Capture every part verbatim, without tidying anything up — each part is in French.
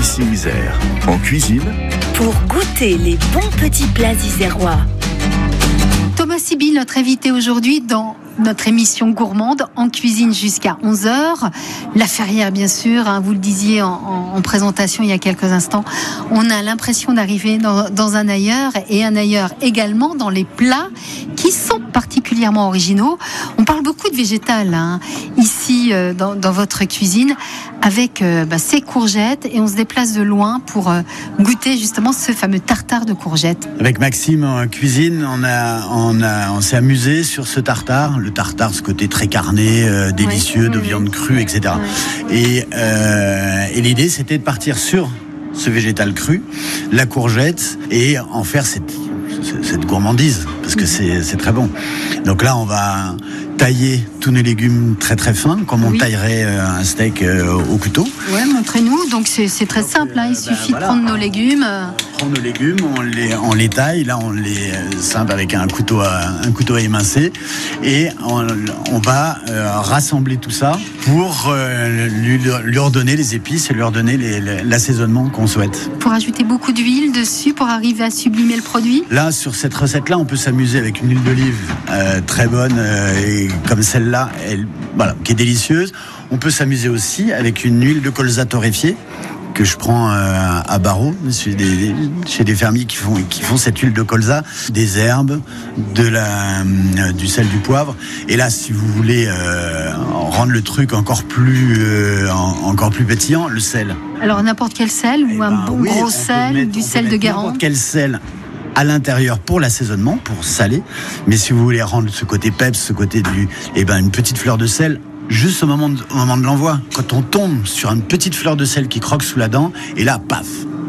Ici Isère, en cuisine. Pour goûter les bons petits plats isérois. Thomas Sibyl, notre invité aujourd'hui dans notre émission gourmande en cuisine jusqu'à onze heures. La Ferrière, bien sûr, hein, vous le disiez en, en, en présentation il y a quelques instants. On a l'impression d'arriver dans, dans un ailleurs, et un ailleurs également dans les plats qui sont particulièrement originaux. On parle beaucoup de végétal hein, ici euh, dans, dans votre cuisine avec euh, bah, ces courgettes, et on se déplace de loin pour euh, goûter justement ce fameux tartare de courgettes. Avec Maxime en cuisine, on, a, on, a, on s'est amusé sur ce tartare. Le tartare, ce côté très carné, euh, délicieux, oui, de oui, viande crue, et cetera. Oui. Et, euh, et l'idée, c'était de partir sur ce végétal cru, la courgette, et en faire cette, cette gourmandise, parce que c'est, c'est très bon. Donc là, on va tailler tous nos légumes très très fins, comme on oui. taillerait un steak au couteau. Ouais, montrez-nous. Donc c'est, c'est très Donc, simple, hein. il euh, suffit bah, voilà. de prendre nos légumes. On prend nos légumes, on les, on les taille. Là, on les simple avec un couteau à, un couteau à émincer, et on, on va euh, rassembler tout ça pour euh, lui, lui redonner les épices et lui redonner les, les, l'assaisonnement qu'on souhaite. Pour ajouter beaucoup d'huile dessus pour arriver à sublimer le produit. Là, sur cette recette-là, on peut s'amuser avec une huile d'olive euh, très bonne euh, et comme celle-là, elle, voilà, qui est délicieuse. On peut s'amuser aussi avec une huile de colza torréfiée que je prends euh, à Barreau, chez des, chez des fermiers qui font, qui font cette huile de colza, des herbes, de la, euh, du sel, du poivre. Et là, si vous voulez euh, rendre le truc encore plus, euh, en, encore plus pétillant, le sel. Alors n'importe quel sel, ou ben, un bon oui, gros sel, mettre, du sel de Guérande. N'importe quel sel à l'intérieur pour l'assaisonnement, pour saler. Mais si vous voulez rendre ce côté peps, ce côté du, eh ben une petite fleur de sel, juste au moment de, au moment de l'envoi, quand on tombe sur une petite fleur de sel qui croque sous la dent, et là, paf,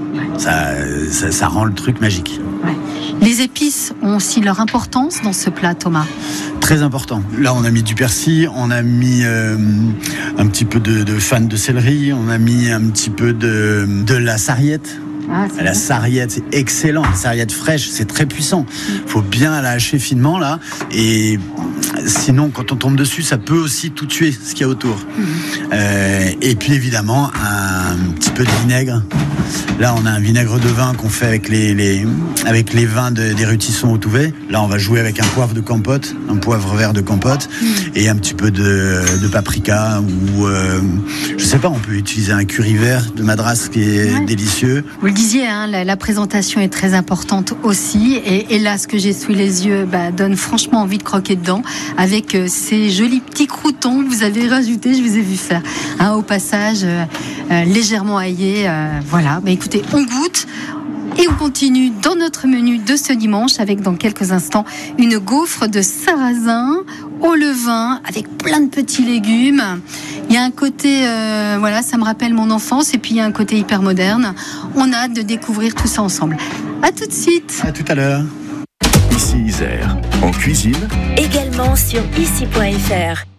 ça, ça, ça rend le truc magique. Ouais. Les épices ont aussi leur importance dans ce plat, Thomas. Très important. Là, on a mis du persil, on a mis euh, un petit peu de, de fan de céleri, on a mis un petit peu de, de la sarriette. Ah, la bon. sarriette, c'est excellent. La sarriette fraîche, c'est très puissant. Il faut bien la hacher finement, là. Et sinon, quand on tombe dessus, ça peut aussi tout tuer, ce qu'il y a autour. Mmh. Euh, et puis, évidemment, un petit peu de vinaigre. Là, on a un vinaigre de vin qu'on fait avec les, les, avec les vins de, des rutissons au Touvet. Là, on va jouer avec un poivre de Campote, un poivre vert de Campote, mmh. et un petit peu de, de paprika. Ou, euh, je sais pas, on peut utiliser un curry vert de Madras qui est ouais. délicieux. Vous le disiez, hein, la, la présentation est très importante aussi. Et, et là, ce que j'ai sous les yeux bah, donne franchement envie de croquer dedans. Avec euh, ces jolis petits croûtons que vous avez rajoutés, je vous ai vu faire. Hein, au passage, euh, euh, légèrement aillé. Euh, voilà, bah, écoutez, on goûte. Et on continue dans notre menu de ce dimanche avec dans quelques instants une gaufre de sarrasin au levain avec plein de petits légumes. Il y a un côté, euh, voilà, ça me rappelle mon enfance, et puis il y a un côté hyper moderne. On a hâte de découvrir tout ça ensemble. À tout de suite. À tout à l'heure. Ici Isère, en cuisine. Également sur ici point f r.